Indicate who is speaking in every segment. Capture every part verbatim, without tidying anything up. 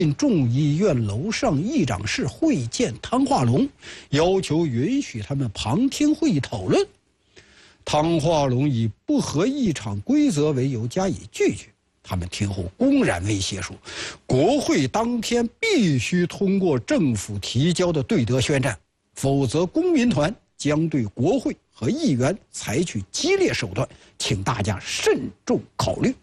Speaker 1: 进众议院楼上议长室会见汤化龙，要求允许他们旁听会议讨论。汤化龙以不合议场规则为由加以拒绝。他们听后公然威胁说，国会当天必须通过政府提交的对德宣战，否则公民团将对国会和议员采取激烈手段，请大家慎重考虑。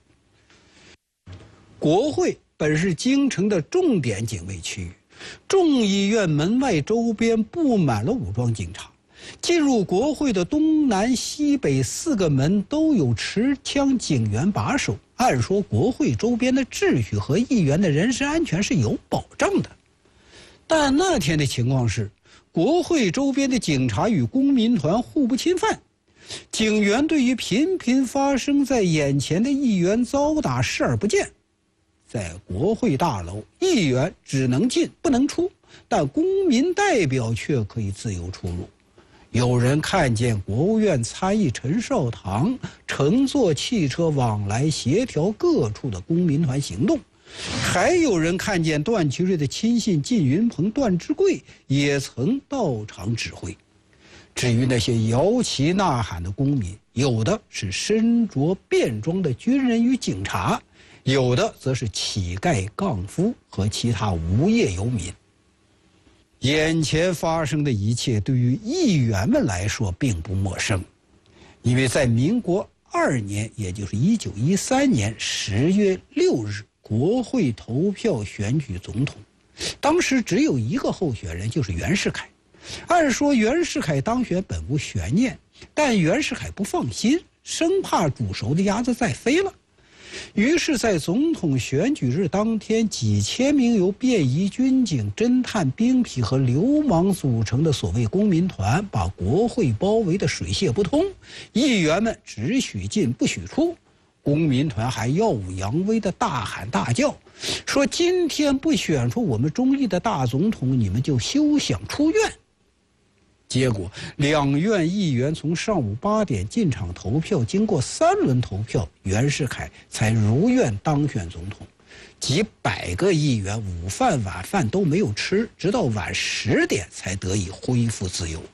Speaker 1: 国会本是京城的重点警卫区域，众议院门外周边布满了武装警察。进入国会的东南西北四个门都有持枪警员把守，按说国会周边的秩序和议员的人身安全是有保障的。但那天的情况是，国会周边的警察与公民团互不侵犯，警员对于频频发生在眼前的议员遭打视而不见。在国会大楼，议员只能进不能出，但公民代表却可以自由出入。有人看见国务院参议陈少棠乘坐汽车往来协调各处的公民团行动，还有人看见段祺瑞的亲信靳云鹏、段志贵也曾到场指挥。至于那些摇旗呐喊的公民，有的是身着便装的军人与警察，有的则是乞丐、杠夫和其他无业游民。眼前发生的一切对于议员们来说并不陌生，因为在民国二年，也就是一九一三年十月六日，国会投票选举总统，当时只有一个候选人，就是袁世凯。按说袁世凯当选本无悬念，但袁世凯不放心，生怕煮熟的鸭子再飞了。于是在总统选举日当天，几千名由便衣军警、侦探、兵痞和流氓组成的所谓公民团把国会包围得水泄不通，议员们只许进不许出。公民团还耀武扬威地大喊大叫，说今天不选出我们中意的大总统，你们就休想出院。结果两院议员从上午八点进场投票，经过三轮投票，袁世凯才如愿当选总统。几百个议员午饭晚饭都没有吃，直到晚十点才得以恢复自由。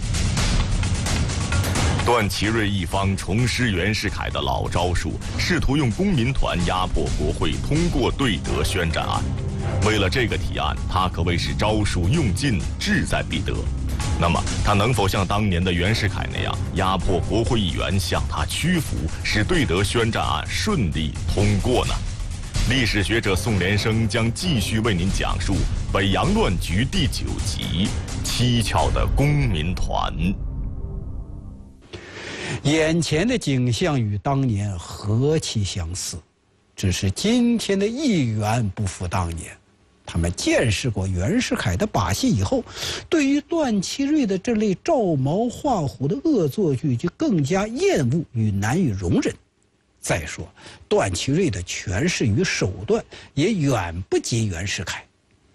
Speaker 2: 段祺瑞一方重施袁世凯的老招数，试图用公民团压迫国会通过对德宣战案。为了这个提案，他可谓是招数用尽，志在必得。那么他能否像当年的袁世凯那样压迫国会议员向他屈服，使对德宣战案顺利通过呢？历史学者宋连生将继续为您讲述《北洋乱局》第九集《蹊跷的公民团》。
Speaker 1: 眼前的景象与当年何其相似，只是今天的议员不复当年。他们见识过袁世凯的把戏以后，对于段祺瑞的这类照毛画虎的恶作剧就更加厌恶与难以容忍。再说，段祺瑞的权势与手段也远不及袁世凯。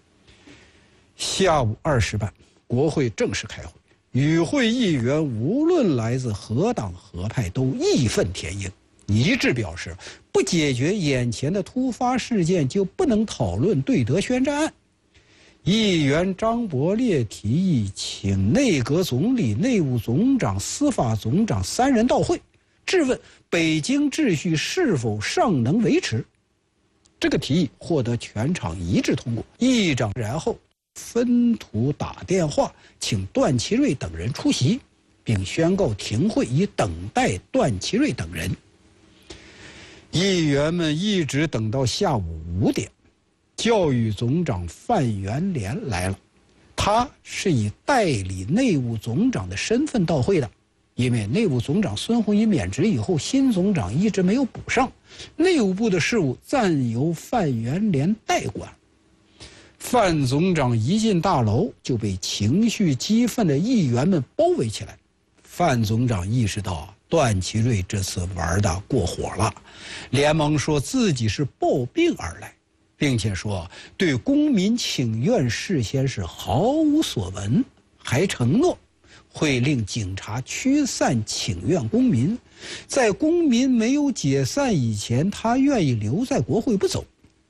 Speaker 1: 下午二时半，国会正式开会，与会议员无论来自何党何派，都义愤填膺，一致表示不解决眼前的突发事件，就不能讨论对德宣战案。议员张伯烈提议请内阁总理、内务总长、司法总长三人到会，质问北京秩序是否尚能维持。这个提议获得全场一致通过。议长然后分途打电话请段祺瑞等人出席，并宣告停会，以等待段祺瑞等人。议员们一直等到下午五点，教育总长范元濂来了。他是以代理内务总长的身份到会的，因为内务总长孙洪仪免职以后，新总长一直没有补上，内务部的事务暂由范元濂代管。范总长一进大楼就被情绪激愤的议员们包围起来。范总长意识到段祺瑞这次玩的过火了，连忙说自己是抱病而来，并且说对公民请愿事先是毫无所闻，还承诺会令警察驱散请愿公民，在公民没有解散以前，他愿意留在国会不走。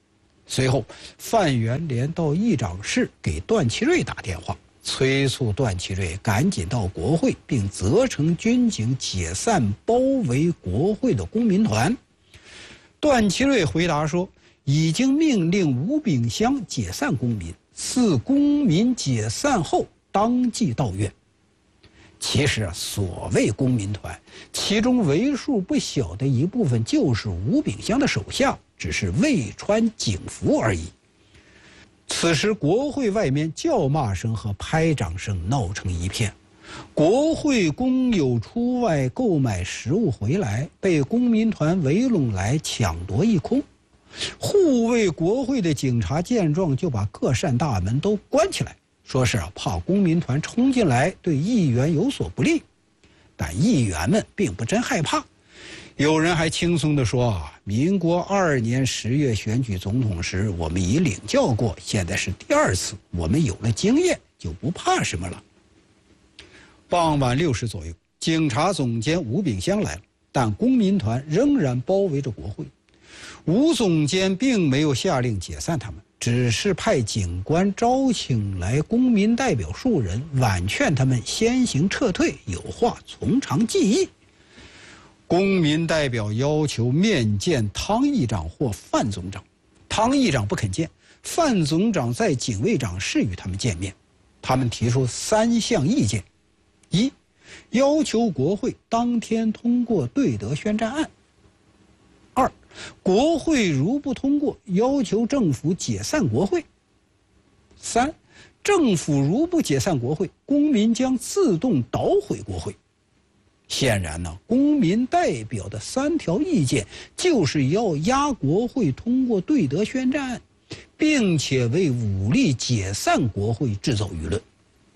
Speaker 1: 随后，范元濂到议长室给段祺瑞打电话，催促段祺瑞赶紧到国会，并责成军警解散包围国会的公民团。段祺瑞回答说，已经命令吴秉湘解散公民，赐公民解散后当即到院。其实啊，所谓公民团，其中为数不小的一部分就是吴秉湘的手下，只是未穿警服而已。此时国会外面叫骂声和拍掌声闹成一片，国会工友出外购买食物回来，被公民团围拢来抢夺一空。护卫国会的警察见状，就把各扇大门都关起来，说是怕公民团冲进来对议员有所不利。但议员们并不真害怕，有人还轻松地说啊，民国二年十月选举总统时，我们已领教过，现在是第二次，我们有了经验，就不怕什么了。傍晚六时左右，警察总监吴秉湘来了，但公民团仍然包围着国会。吴总监并没有下令解散他们，只是派警官招请来公民代表数人，婉劝他们先行撤退，有话从长计议。公民代表要求面见汤议长或范总长，汤议长不肯见，范总长在警卫长室与他们见面。他们提出三项意见：一，要求国会当天通过对德宣战案；二，国会如不通过，要求政府解散国会；三，政府如不解散国会，公民将自动捣毁国会。显然呢，公民代表的三条意见就是要压国会通过对德宣战案，并且为武力解散国会制造舆论。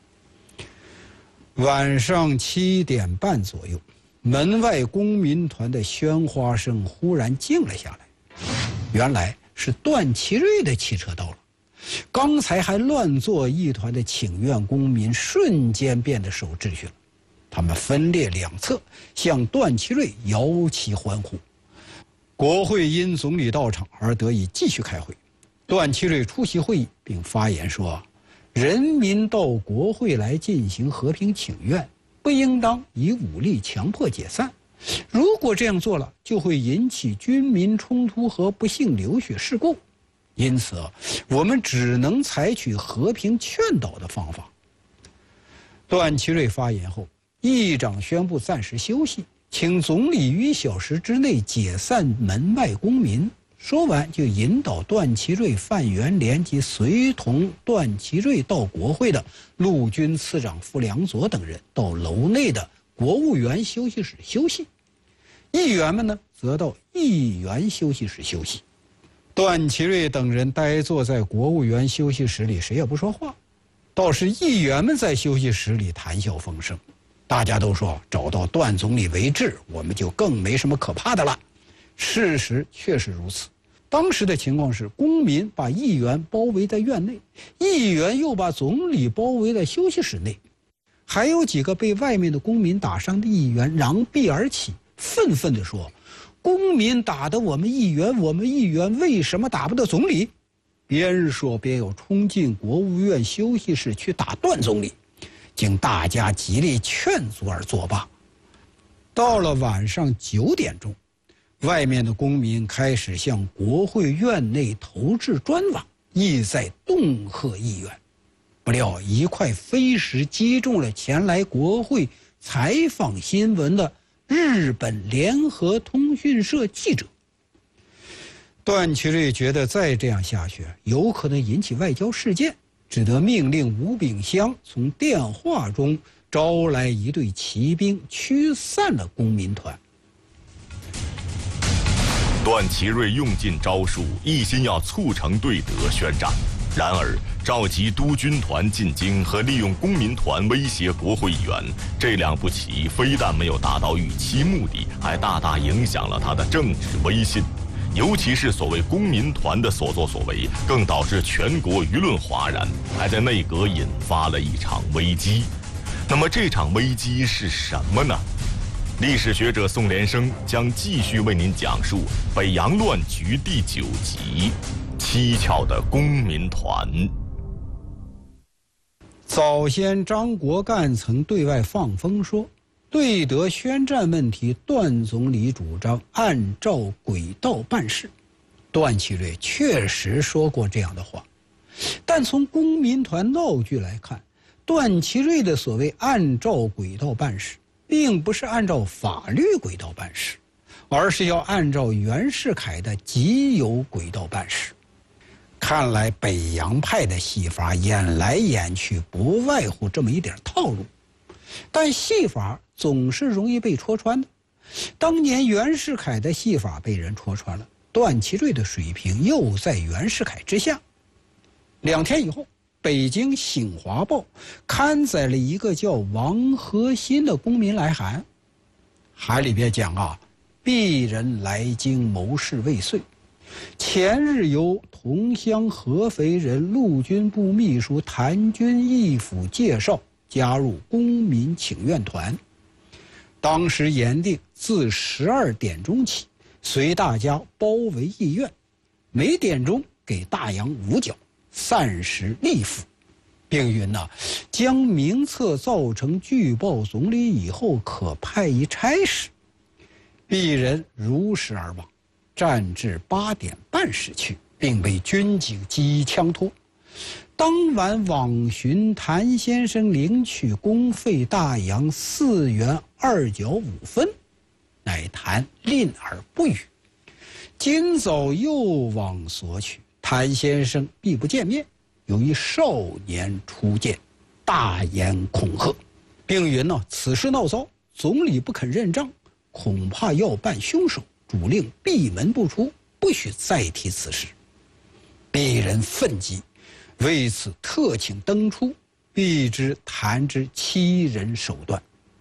Speaker 1: 晚上七点半左右，门外公民团的喧哗声忽然静了下来。原来是段祺瑞的汽车到了，刚才还乱作一团的请愿公民瞬间变得守秩序了。他们分列两侧，向段祺瑞摇旗欢呼。国会因总理到场而得以继续开会。段祺瑞出席会议并发言说，人民到国会来进行和平请愿，不应当以武力强迫解散。如果这样做了，就会引起军民冲突和不幸流血事故。因此，我们只能采取和平劝导的方法。段祺瑞发言后，议长宣布暂时休息，请总理于一小时之内解散门外公民。说完，就引导段祺瑞、范元濂及随同段祺瑞到国会的陆军次长傅良佐等人到楼内的国务院休息室休息，议员们呢则到议员休息室休息。段祺瑞等人呆坐在国务院休息室里，谁也不说话，倒是议员们在休息室里谈笑风生。大家都说找到段总理为治，我们就更没什么可怕的了。事实确实如此。当时的情况是，公民把议员包围在院内，议员又把总理包围在休息室内，还有几个被外面的公民打伤的议员扬臂而起，愤愤地说，公民打得我们议员，我们议员为什么打不得总理？边说边要冲进国务院休息室去打段总理，经大家极力劝阻而作罢。到了晚上九点钟，外面的公民开始向国会院内投掷砖瓦，意在恫吓议员。不料一块飞石击中了前来国会采访新闻的日本联合通讯社记者。段祺瑞觉得再这样下去有可能引起外交事件，只得命令吴秉湘从电话中招来一队骑兵，驱散了公民团。
Speaker 2: 段祺瑞用尽招数，一心要促成对德宣战。然而，召集督军团进京和利用公民团威胁国会议员，这两步棋非但没有达到预期目的，还大大影响了他的政治威信。尤其是所谓公民团的所作所为，更导致全国舆论哗然，还在内阁引发了一场危机。那么这场危机是什么呢？历史学者宋连生将继续为您讲述《北洋乱局》第九集。 蹊跷的公民团。
Speaker 1: 早先张国干曾对外放风说，对德宣战问题，段总理主张按照轨道办事。段祺瑞确实说过这样的话，但从公民团闹剧来看，段祺瑞的所谓按照轨道办事，并不是按照法律轨道办事，而是要按照袁世凯的既有轨道办事。看来北洋派的戏法演来演去不外乎这么一点套路，但戏法总是容易被戳穿的。当年袁世凯的戏法被人戳穿了，段祺瑞的水平又在袁世凯之下。两天以后，北京《醒华报》刊载了一个叫王和新的公民来函，函里边讲啊，鄙人来京谋事未遂，前日由同乡合肥人陆军部秘书谭军义府介绍加入公民请愿团，当时严定自十二点钟起，随大家包围议院，每点钟给大洋五角，散时立府，并云呐、啊，将名册造成具报总理以后，可派一差使。鄙人如实而往，战至八点半时去，并被军警击枪托。当晚往寻谭先生领取公费大洋四元二角五分，乃谭吝而不语。今早又往索取，谭先生必不见面，有一少年初见，大言恐吓，并云呢、啊、此事闹糟，总理不肯认账，恐怕要办凶手，主令闭门不出，不许再提此事。鄙人愤激，为此特请登出，必知谭之欺人手段。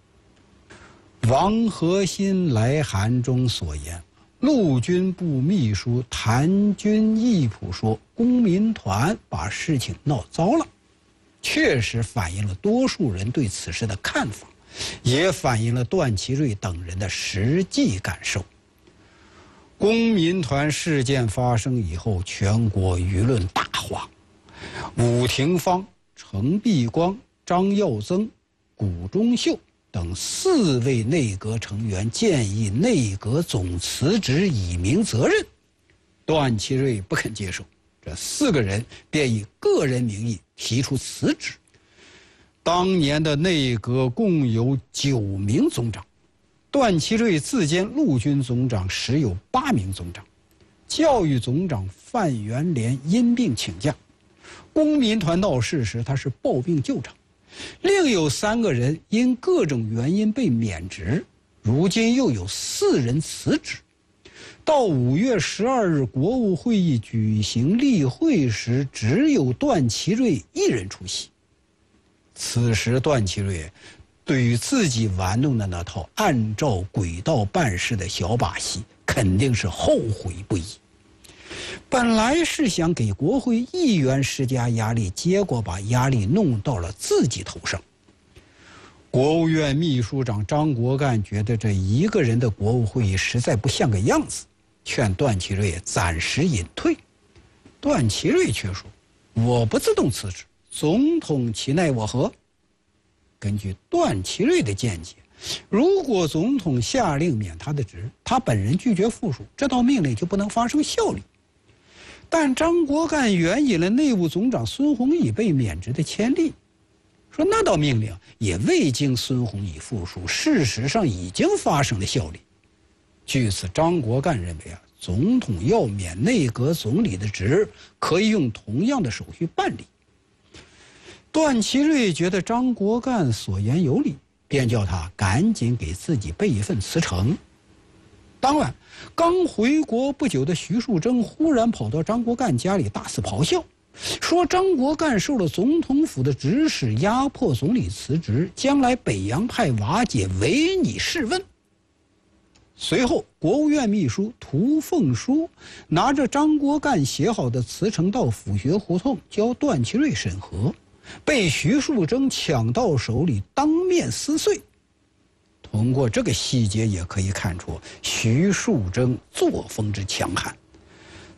Speaker 1: 王和新来函中所言，陆军部秘书谭军义甫说，公民团把事情闹糟了，确实反映了多数人对此事的看法，也反映了段祺瑞等人的实际感受。公民团事件发生以后，全国舆论大哗，伍廷芳、程璧光、张耀增、谷中秀等四位内阁成员建议内阁总辞职以明责任，段祺瑞不肯接受，这四个人便以个人名义提出辞职。当年的内阁共有九名总长，段祺瑞自兼陆军总长时有八名总长，教育总长范元濂因病请假，公民团闹事时他是抱病就场，另有三个人因各种原因被免职，如今又有四人辞职。到五月十二日国务会议举行例会时，只有段祺瑞一人出席。此时段祺瑞对于自己玩弄的那套按照轨道办事的小把戏，肯定是后悔不已。本来是想给国会议员施加压力，结果把压力弄到了自己头上。国务院秘书长张国干觉得这一个人的国务会议实在不像个样子，劝段祺瑞暂时隐退。段祺瑞却说，我不自动辞职，总统其奈我何。根据段祺瑞的见解，如果总统下令免他的职，他本人拒绝附属，这道命令就不能发生效力。但张国干援引了内务总长孙洪以被免职的先例，说那道命令也未经孙洪以附属，事实上已经发生了效力。据此，张国干认为啊，总统要免内阁总理的职，可以用同样的手续办理。段祺瑞觉得张国干所言有理，便叫他赶紧给自己备一份辞呈。当晚，刚回国不久的徐树铮忽然跑到张国干家里大肆咆哮，说张国干受了总统府的指使，压迫总理辞职，将来北洋派瓦解，唯你是问。随后，国务院秘书涂凤书拿着张国干写好的辞呈到府学胡同交段祺瑞审核，被徐树铮抢到手里，当面撕碎。通过这个细节也可以看出徐树铮作风之强悍。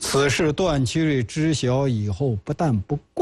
Speaker 1: 此事段祺瑞知晓以后，不但不